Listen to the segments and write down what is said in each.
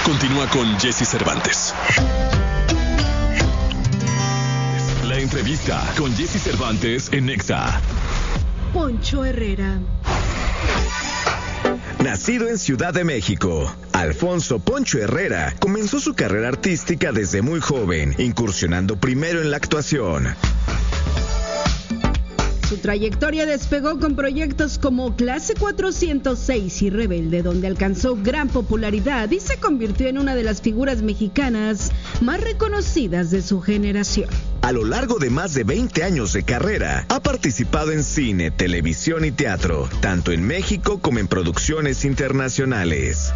Continúa con Jesse Cervantes. La entrevista con Jesse Cervantes en Nexa. Poncho Herrera. Nacido en Ciudad de México, Alfonso Poncho Herrera comenzó su carrera artística desde muy joven, incursionando primero en la actuación. Su trayectoria despegó con proyectos como Clase 406 y Rebelde, donde alcanzó gran popularidad y se convirtió en una de las figuras mexicanas más reconocidas de su generación. A lo largo de más de 20 años de carrera, ha participado en cine, televisión y teatro, tanto en México como en producciones internacionales.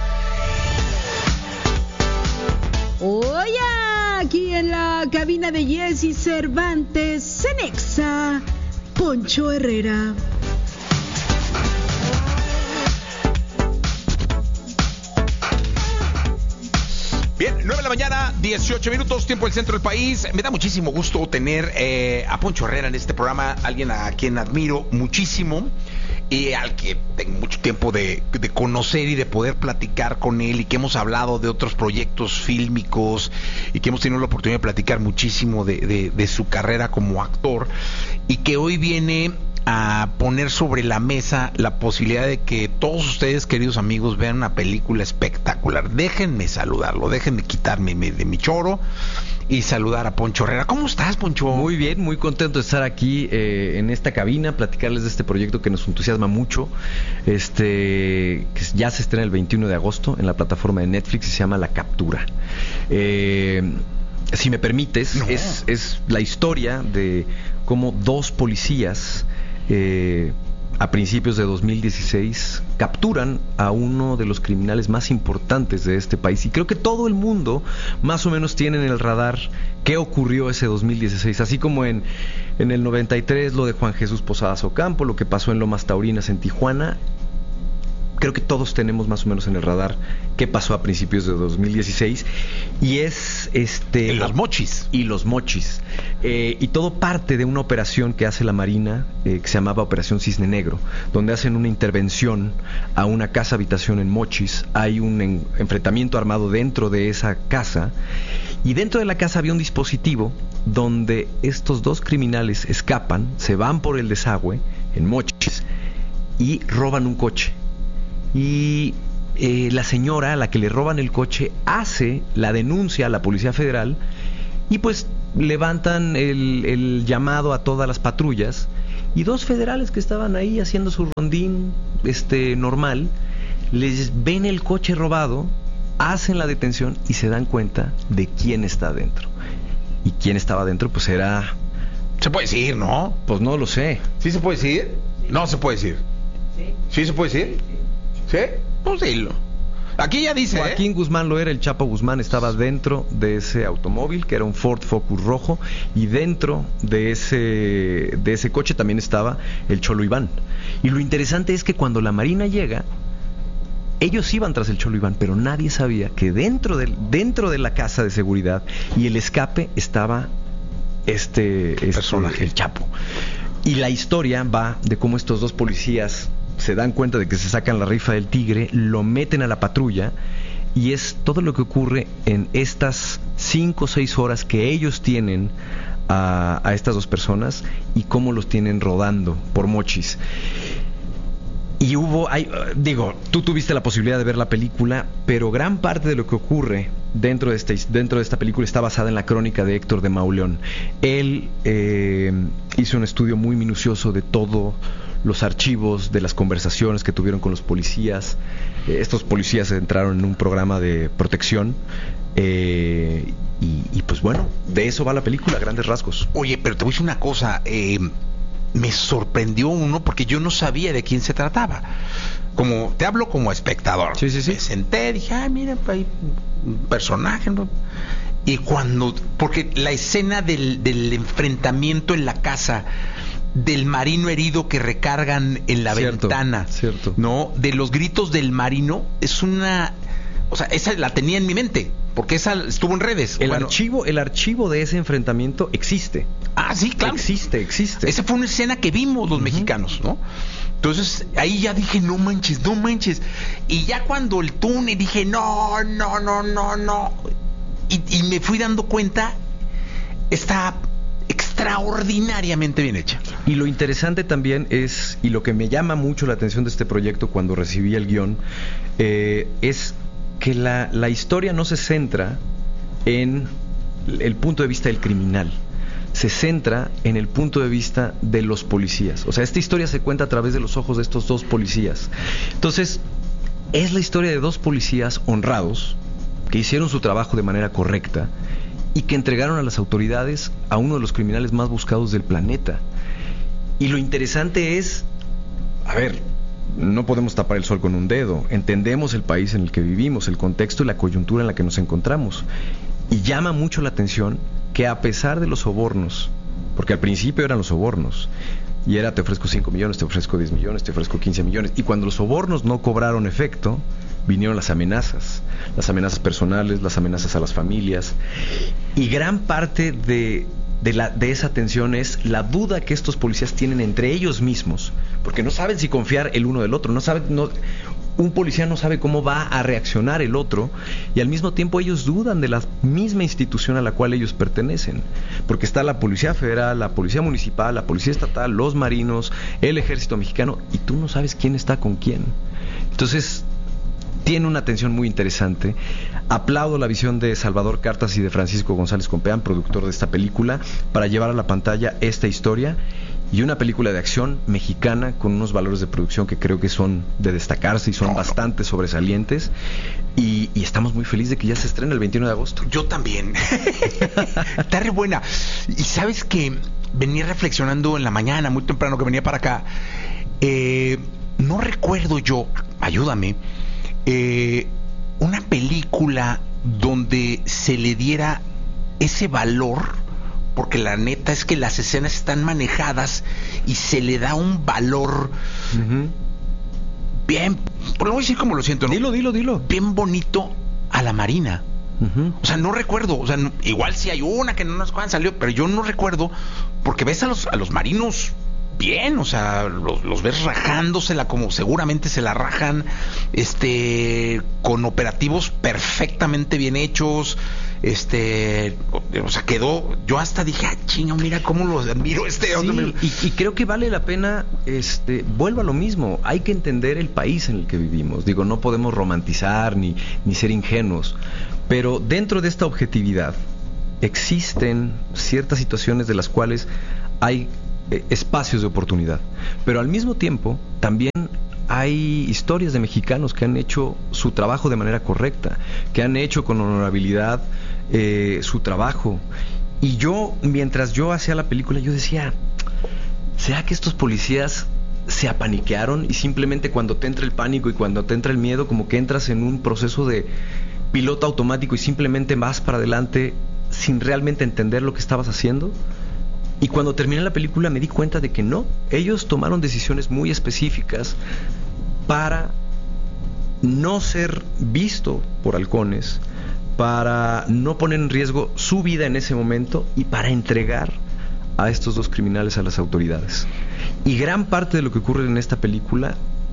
Hoy aquí en la cabina de Jesse Cervantes, en Nexa, Poncho Herrera. Bien, 9 de la mañana, 18 minutos, tiempo del centro del país. Me da muchísimo gusto tener a Poncho Herrera en este programa, alguien a quien admiro muchísimo y al que tengo mucho tiempo de conocer y de poder platicar con él, y que hemos hablado de otros proyectos fílmicos y que hemos tenido la oportunidad de platicar muchísimo de su carrera como actor, y que hoy viene a poner sobre la mesa la posibilidad de que todos ustedes, queridos amigos, vean una película espectacular. Déjenme saludarlo, déjenme quitarme de mi choro y saludar a Poncho Herrera. ¿Cómo estás, Poncho? Muy bien, muy contento de estar aquí en esta cabina, platicarles de este proyecto que nos entusiasma mucho, que ya se estrena el 21 de agosto en la plataforma de Netflix y se llama La Captura. Si me permites, no. es la historia de cómo dos policías a principios de 2016 capturan a uno de los criminales más importantes de este país, y creo que todo el mundo más o menos tiene en el radar qué ocurrió ese 2016, así como en el 93 lo de Juan Jesús Posadas Ocampo, lo que pasó en Lomas Taurinas en Tijuana. Creo que todos tenemos más o menos en el radar qué pasó a principios de 2016, y es Los Mochis. Y Los Mochis. Y todo parte de una operación que hace la Marina, que se llamaba Operación Cisne Negro, donde hacen una intervención a una casa habitación en Mochis. Hay un enfrentamiento armado dentro de esa casa, y dentro de la casa había un dispositivo donde estos dos criminales escapan, se van por el desagüe en Mochis y roban un coche. Y la señora a la que le roban el coche hace la denuncia a la Policía Federal, y pues levantan el llamado a todas las patrullas, y dos federales que estaban ahí haciendo su rondín normal, les ven el coche robado, hacen la detención y se dan cuenta de quién está dentro. Y quién estaba dentro, pues era... Se puede decir, ¿no? Pues no lo sé. ¿Sí se puede decir? No se puede decir. ¿Sí se puede decir? ¿Sí? Pues dilo. Aquí ya dice, Joaquín Guzmán lo era, el Chapo Guzmán estaba dentro de ese automóvil, que era un Ford Focus rojo, y dentro de ese coche también estaba el Cholo Iván. Y lo interesante es que cuando la Marina llega, ellos iban tras el Cholo Iván, pero nadie sabía que dentro de la casa de seguridad y el escape estaba personaje, el Chapo. Y la historia va de cómo estos dos policías se dan cuenta de que se sacan la rifa del tigre, lo meten a la patrulla, y es todo lo que ocurre en estas 5 o 6 horas que ellos tienen a estas dos personas, y cómo los tienen rodando por Mochis. Y tú tuviste la posibilidad de ver la película, pero gran parte de lo que ocurre dentro de esta película está basada en la crónica de Héctor de Mauleón. Él hizo un estudio muy minucioso de todos los archivos, de las conversaciones que tuvieron con los policías. Estos policías entraron en un programa de protección, y pues bueno, de eso va la película a grandes rasgos. Oye, pero te voy a decir una cosa, me sorprendió uno porque yo no sabía de quién se trataba. Como te hablo como espectador. Sí. Me senté, dije, mira, hay un personaje, ¿no? Y porque la escena del enfrentamiento en la casa, del marino herido que recargan en la ventana, ¿no? De los gritos del marino, es una... O sea, esa la tenía en mi mente, porque esa estuvo en redes. El archivo de ese enfrentamiento existe. Ah, sí, claro. Existe. Esa fue una escena que vimos los mexicanos, ¿no? Entonces, ahí ya dije, no manches. Y ya cuando el túnel dije, no. Y me fui dando cuenta, está extraordinariamente bien hecha. Y lo interesante también es, y lo que me llama mucho la atención de este proyecto cuando recibí el guión, es que la historia no se centra en el punto de vista del criminal, se centra en el punto de vista de los policías. O sea, esta historia se cuenta a través de los ojos de estos dos policías. Entonces, es la historia de dos policías honrados que hicieron su trabajo de manera correcta y que entregaron a las autoridades a uno de los criminales más buscados del planeta. Y lo interesante es, a ver, no podemos tapar el sol con un dedo. Entendemos el país en el que vivimos, el contexto y la coyuntura en la que nos encontramos. Y llama mucho la atención que a pesar de los sobornos, porque al principio eran los sobornos, y era te ofrezco 5 millones, te ofrezco 10 millones, te ofrezco 15 millones, y cuando los sobornos no cobraron efecto, vinieron las amenazas personales, las amenazas a las familias, y gran parte de esa tensión es la duda que estos policías tienen entre ellos mismos, porque no saben si confiar el uno del otro, un policía no sabe cómo va a reaccionar el otro, y al mismo tiempo ellos dudan de la misma institución a la cual ellos pertenecen, porque está la Policía Federal, la Policía Municipal, la Policía Estatal, los marinos, el Ejército Mexicano, y tú no sabes quién está con quién. Entonces, tiene una tensión muy interesante. Aplaudo la visión de Salvador Cartas y de Francisco González Compeán, productor de esta película, para llevar a la pantalla esta historia, y una película de acción mexicana con unos valores de producción que creo que son de destacarse y son bastante sobresalientes, y estamos muy felices de que ya se estrena el 21 de agosto. Yo también. Está re buena. Y sabes que venía reflexionando en la mañana, muy temprano que venía para acá, no recuerdo yo, ayúdame, una película donde se le diera ese valor, porque la neta es que las escenas están manejadas y se le da un valor bien, lo voy a decir como lo siento, ¿no? Dilo. Bien bonito a la Marina. O sea, no recuerdo, o sea, igual si hay una que no nos cuándo salió, pero yo no recuerdo, porque ves a los marinos bien, o sea, los ves rajándosela como seguramente se la rajan, con operativos perfectamente bien hechos, o sea, quedó, yo hasta dije, chinga, mira cómo los admiro, y creo que vale la pena, vuelvo a lo mismo, hay que entender el país en el que vivimos, digo, no podemos romantizar ni ser ingenuos, pero dentro de esta objetividad existen ciertas situaciones de las cuales hay espacios de oportunidad, pero al mismo tiempo también hay historias de mexicanos que han hecho su trabajo de manera correcta, que han hecho con honorabilidad su trabajo, y yo, mientras yo hacía la película, yo decía, ¿será que estos policías se apaniquearon y simplemente cuando te entra el pánico y cuando te entra el miedo, como que entras en un proceso de piloto automático y simplemente vas para adelante sin realmente entender lo que estabas haciendo? Y cuando terminé la película me di cuenta de que no, ellos tomaron decisiones muy específicas para no ser visto por halcones, para no poner en riesgo su vida en ese momento y para entregar a estos dos criminales a las autoridades. Y gran parte de lo que ocurre en esta película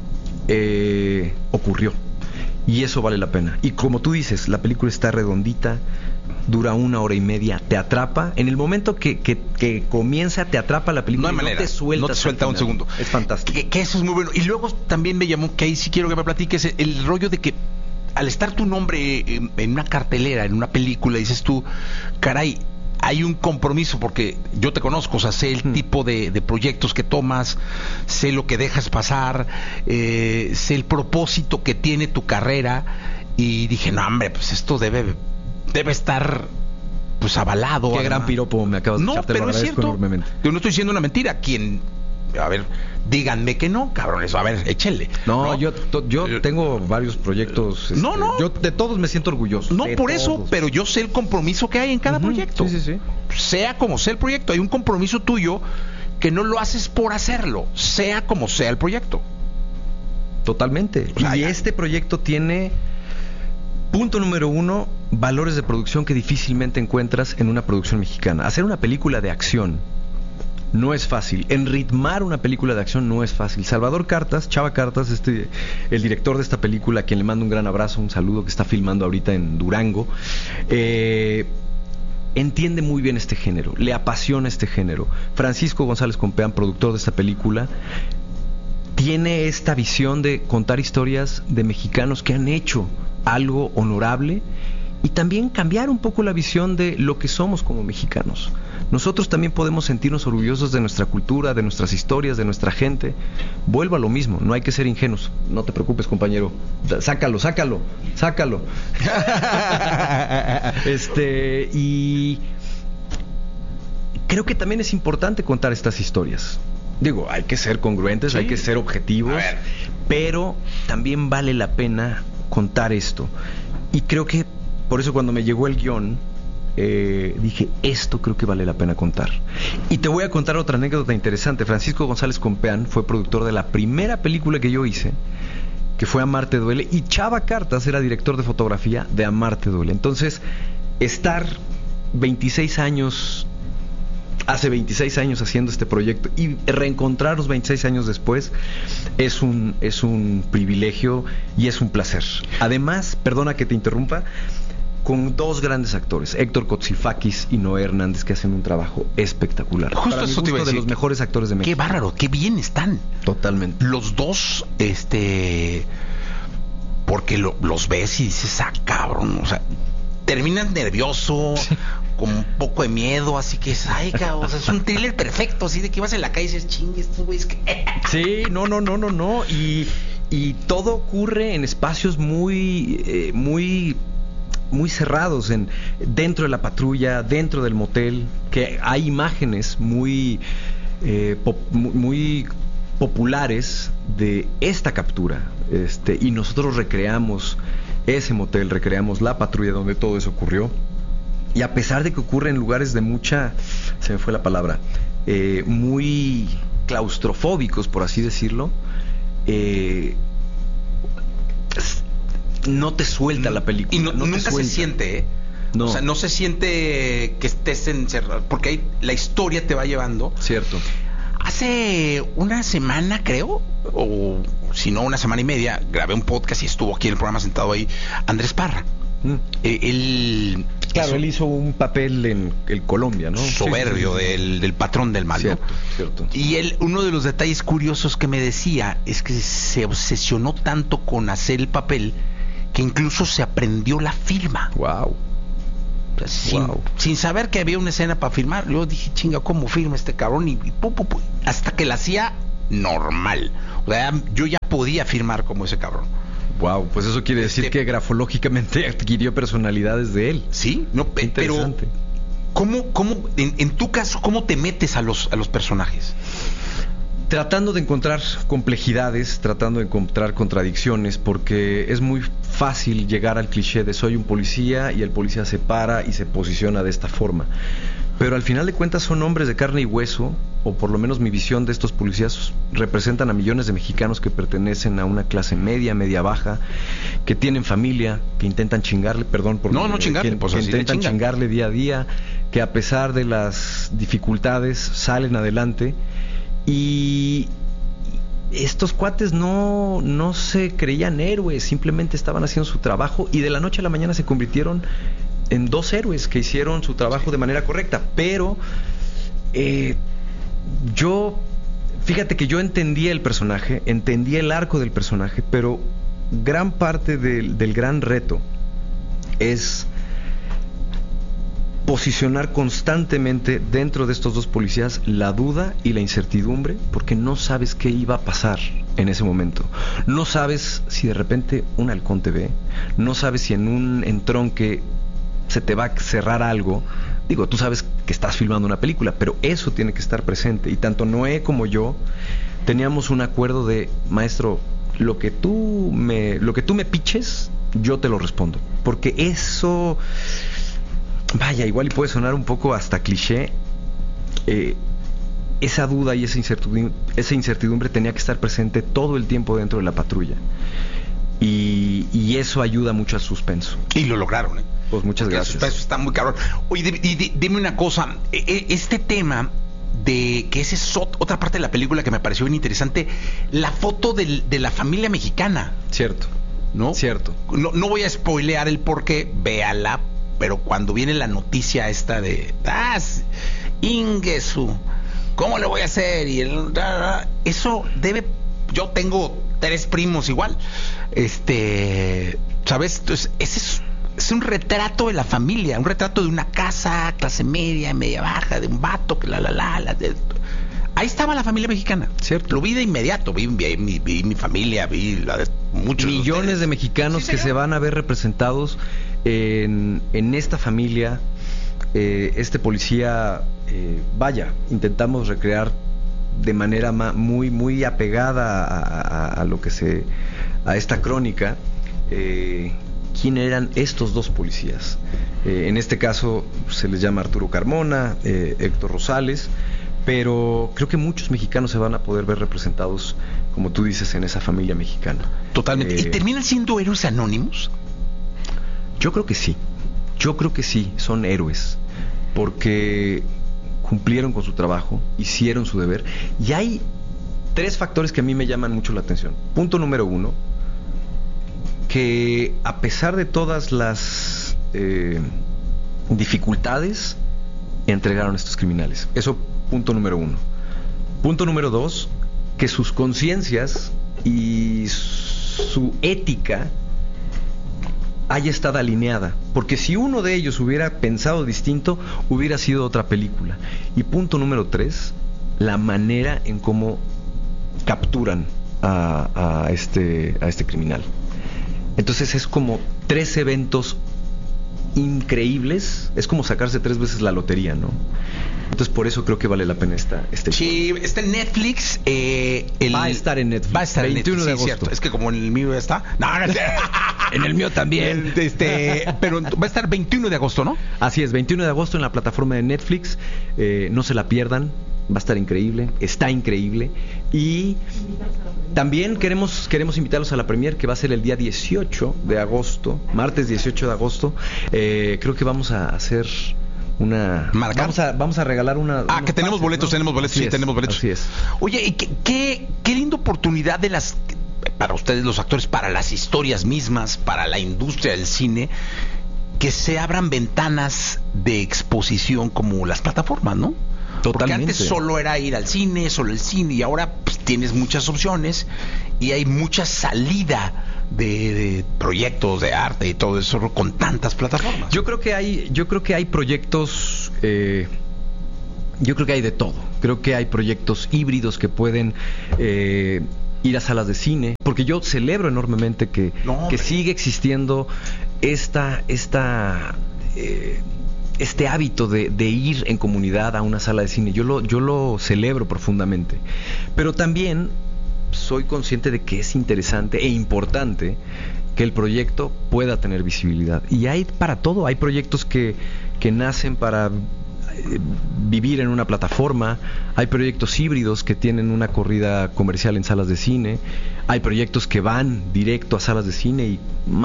ocurrió, y eso vale la pena. Y como tú dices, la película está redondita, dura 1 hora y media, te atrapa. En el momento que comienza, te atrapa la película. No hay manera, no te suelta un segundo. Es fantástico. Que eso es muy bueno. Y luego también me llamó, que ahí sí quiero que me platiques, el rollo de que al estar tu nombre en una cartelera, en una película, dices tú, caray, hay un compromiso, porque yo te conozco, o sea, sé el tipo de proyectos que tomas, sé lo que dejas pasar, sé el propósito que tiene tu carrera, y dije, no, hombre, pues esto debe estar pues avalado. Qué gran piropo me acabas de echar, te lo agradezco enormemente. Yo no estoy diciendo una mentira. A ver, díganme que no, cabrones, a ver, échenle. No, yo tengo varios proyectos. Yo de todos me siento orgulloso. No, por eso, pero yo sé el compromiso que hay en cada proyecto. Sí. Sea como sea el proyecto, hay un compromiso tuyo que no lo haces por hacerlo, sea como sea el proyecto. Totalmente. O sea, y este proyecto tiene, punto número 1, valores de producción que difícilmente encuentras en una producción mexicana. Hacer una película de acción no es fácil. Enritmar una película de acción no es fácil. Salvador Cartas, Chava Cartas, el director de esta película, a quien le mando un gran abrazo, un saludo, que está filmando ahorita en Durango, entiende muy bien este género, le apasiona este género. Francisco González Compeán, productor de esta película, tiene esta visión de contar historias de mexicanos que han hecho algo honorable y también cambiar un poco la visión de lo que somos como mexicanos. Nosotros también podemos sentirnos orgullosos de nuestra cultura, de nuestras historias, de nuestra gente. Vuelvo a lo mismo, no hay que ser ingenuos. No te preocupes, compañero. Sácalo. Y creo que también es importante contar estas historias. Digo, hay que ser congruentes, sí, hay que ser objetivos, pero también vale la pena contar esto. Y creo que por eso cuando me llegó el guión, dije, esto creo que vale la pena contar. Y te voy a contar otra anécdota interesante. Francisco González Compeán fue productor de la primera película que yo hice, que fue Amarte Duele, y Chava Cartas era director de fotografía de Amarte Duele. Entonces, estar 26 años... hace 26 años haciendo este proyecto y reencontrarnos 26 años después es un privilegio y es un placer. Además, perdona que te interrumpa, con dos grandes actores, Héctor Kotzifakis y Noé Hernández, que hacen un trabajo espectacular. Justo eso te iba a decir, de los mejores actores de México. Qué bárbaro, qué bien están. Totalmente. Los dos, porque los ves y dices, cabrón, o sea, terminas nervioso, sí, con un poco de miedo, así que es, cabrón, o sea, es un thriller perfecto, así de que vas en la calle y dices, chingue, estos güeyes que... Sí, no. Y todo ocurre en espacios muy cerrados, dentro de la patrulla, dentro del motel, que hay imágenes muy populares de esta captura, y nosotros recreamos ese motel, recreamos la patrulla donde todo eso ocurrió. Y a pesar de que ocurre en lugares de mucha, se me fue la palabra, muy claustrofóbicos, por así decirlo, no te suelta la película. Y nunca se siente, ¿eh? No. O sea, no se siente que estés encerrado, porque ahí la historia te va llevando. Cierto. Hace una semana, creo, o si no, una semana y media, grabé un podcast y estuvo aquí en el programa sentado ahí Andrés Parra. Él hizo un papel en el Colombia, ¿no? Soberbio, sí. Del patrón del mal, cierto, ¿no? Cierto. Y él, uno de los detalles curiosos que me decía es que se obsesionó tanto con hacer el papel que incluso se aprendió la firma. Wow. O sea, sin saber que había una escena para filmar, yo dije, chinga, ¿cómo firma este cabrón? Y hasta que la hacía normal. O sea, yo ya podía firmar como ese cabrón. Wow, pues eso quiere decir que grafológicamente adquirió personalidades de él. Sí, no, pero ¿cómo en tu caso, cómo te metes a los personajes? Tratando de encontrar complejidades, tratando de encontrar contradicciones, porque es muy fácil llegar al cliché de soy un policía y el policía se para y se posiciona de esta forma. Pero al final de cuentas son hombres de carne y hueso, o por lo menos mi visión de estos policías representan a millones de mexicanos que pertenecen a una clase media, media baja, que tienen familia, que intentan chingarle, perdón por chingarle, que intentan chingarle día a día, que a pesar de las dificultades salen adelante. Y estos cuates no se creían héroes, simplemente estaban haciendo su trabajo y de la noche a la mañana se convirtieron en dos héroes que hicieron su trabajo de manera correcta. Pero fíjate que yo entendía el personaje, entendía el arco del personaje, pero gran parte del gran reto es posicionar constantemente dentro de estos dos policías la duda y la incertidumbre, porque no sabes qué iba a pasar en ese momento. No sabes si de repente un halcón te ve, no sabes si en un entronque se te va a cerrar algo. Digo, tú sabes que estás filmando una película, pero eso tiene que estar presente. Y tanto Noé como yo teníamos un acuerdo de, maestro, lo que tú me piches, yo te lo respondo. Porque eso... Vaya, igual y puede sonar un poco hasta cliché. Esa duda y esa incertidumbre tenía que estar presente todo el tiempo dentro de la patrulla. y eso ayuda mucho al suspenso. Y lo lograron, ¿eh? Pues muchas Porque gracias. El suspenso está muy cabrón. Oye, dime una cosa. Este tema de que esa es otra parte de la película que me pareció bien interesante, la foto de la familia mexicana, Cierto. ¿no? Cierto. No voy a spoilear el porqué, véala, pero cuando viene la noticia esta de Ingesu, ¿cómo le voy a hacer? Y eso debe, yo tengo 3 primos igual, ¿sabes? Entonces, ese es un retrato de la familia, un retrato de una casa, clase media, media baja, de un vato que ahí estaba la familia mexicana. Cierto. Lo vi de inmediato, vi mi familia, vi la de muchos millones de mexicanos Sí, que señor. se van a ver representados en esta familia. Este policía, intentamos recrear de manera muy muy apegada a lo que a esta crónica, quién eran estos 2 policías. En este caso se les llama Arturo Carmona, Héctor Rosales, pero creo que muchos mexicanos se van a poder ver representados, como tú dices, en esa familia mexicana. Totalmente. ¿Y terminan siendo héroes anónimos? Yo creo que sí. Yo creo que sí, son héroes. Porque cumplieron con su trabajo, hicieron su deber. Y hay 3 factores que a mí me llaman mucho la atención. Punto número 1, que a pesar de todas las dificultades, entregaron a estos criminales. Eso, punto número 1. Punto número 2, que sus conciencias y su ética haya estado alineada, porque si uno de ellos hubiera pensado distinto, hubiera sido otra película. Y punto número 3, la manera en cómo capturan a este criminal. Entonces es como 3 eventos increíbles, es como sacarse 3 veces la lotería, ¿no? Entonces por eso creo que vale la pena Sí, está en Netflix. Va a estar en Netflix. Va a estar 21 en Netflix, de sí, agosto. cierto. Es que como en el mío ya está. No, En el mío también. Pero va a estar 21 de agosto, ¿no? Así es, 21 de agosto en la plataforma de Netflix. No se la pierdan, va a estar increíble, está increíble. Y también queremos invitarlos a la premier, que va a ser el día 18 de agosto, martes 18 de agosto. Creo que vamos a hacer vamos a regalar una... Que tenemos boletos, ¿no? tenemos boletos, sí, tenemos boletos. Así es. Oye, y qué linda oportunidad para ustedes los actores, para las historias mismas, para la industria del cine, que se abran ventanas de exposición como las plataformas, ¿no? Totalmente. Porque antes solo era ir al cine, solo el cine, y ahora pues, tienes muchas opciones y hay mucha salida de proyectos de arte y todo eso con tantas plataformas. Yo creo que hay proyectos, yo creo que hay de todo. Creo que hay proyectos híbridos que pueden ir a salas de cine, porque yo celebro enormemente que sigue existiendo este hábito de ir en comunidad a una sala de cine. Yo lo celebro profundamente, pero también soy consciente de que es interesante e importante que el proyecto pueda tener visibilidad, y hay para todo. Hay proyectos que nacen para vivir en una plataforma, hay proyectos híbridos que tienen una corrida comercial en salas de cine, hay proyectos que van directo a salas de cine y